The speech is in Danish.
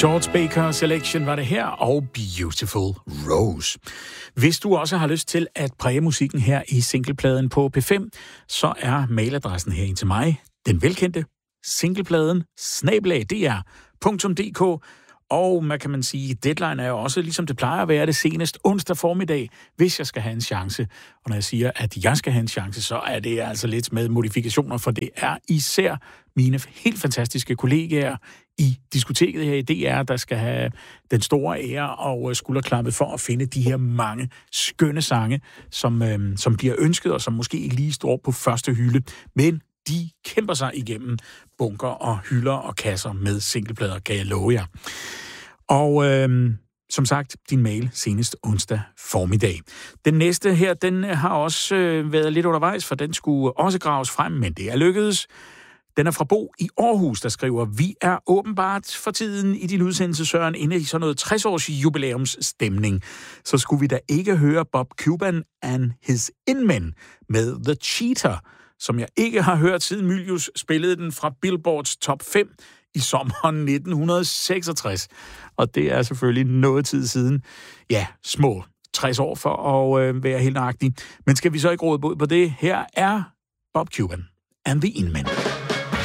George Baker Selection var det her, og Beautiful Rose. Hvis du også har lyst til at præge musikken her i singlepladen på P5, så er mailadressen her ind til mig, den velkendte singlepladen@dr.dk. Og hvad kan man sige, deadline er jo også, ligesom det plejer at være, det senest onsdag formiddag, hvis jeg skal have en chance. Og når jeg siger, at jeg skal have en chance, så er det altså lidt med modifikationer, for det er især mine helt fantastiske kollegaer i diskoteket her i DR, der skal have den store ære og skulderklappet for at finde de her mange skønne sange, som bliver ønsket, og som måske ikke lige står på første hylde, men de kæmper sig igennem bunker og hylder og kasser med singleplader, kan jeg love jer. Og som sagt, din mail senest onsdag formiddag. Den næste her, den har også været lidt undervejs, for den skulle også graves frem, men det er lykkedes. Den er fra Bo i Aarhus, der skriver: Vi er åbenbart for tiden i din udsendelse, Søren, inde i sådan noget 60-års jubilæumsstemning. Så skulle vi da ikke høre Bob Cuban and his Inmen med The Cheater, som jeg ikke har hørt siden Mylius spillede den fra Billboards top 5 i sommeren 1966. Og det er selvfølgelig noget tid siden. Ja, små 60 år for at være helt nøjagtig. Men skal vi så ikke råde bod på det? Her er Bob Cuban and the Inmen.